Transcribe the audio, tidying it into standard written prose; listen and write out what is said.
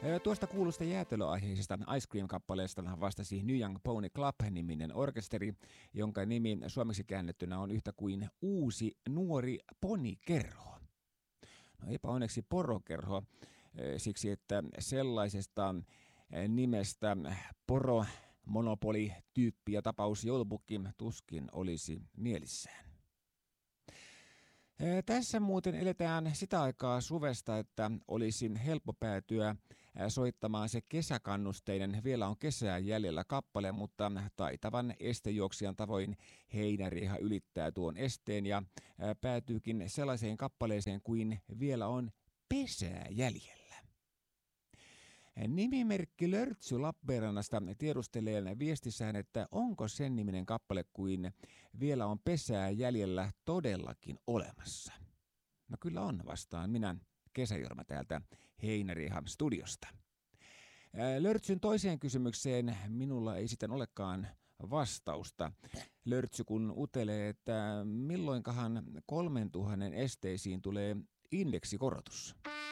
Tuosta kuulusta jäätelöaiheisesta Ice Cream-kappaleesta vastasi New Young Pony Club-niminen orkesteri, jonka nimi suomeksi käännettynä on yhtä kuin Uusi nuori ponikerho. No eipä onneksi porokerho, siksi että sellaisesta nimestä poromonopoli-tyyppi ja tapaus joulupukki tuskin olisi mielissään. Tässä muuten eletään sitä aikaa suvesta, että olisi helppo päätyä soittamaan se kesäkannusteinen Vielä on kesää jäljellä kappale, mutta taitavan estejuoksijan tavoin heinäriha ylittää tuon esteen ja päätyykin sellaiseen kappaleeseen kuin Vielä on pesää jäljellä. Nimimerkki Lörtsy Lappeenrannasta tiedustelee viestissään, että onko sen niminen kappale kuin Vielä on pesää jäljellä todellakin olemassa. No kyllä on, vastaan minä Kesäjörmä täältä Heinärihan studiosta. Lörtsyn toiseen kysymykseen minulla ei sitten olekaan vastausta. Lörtsy kun utelee, että milloinkahan 3000 esteisiin tulee indeksikorotus.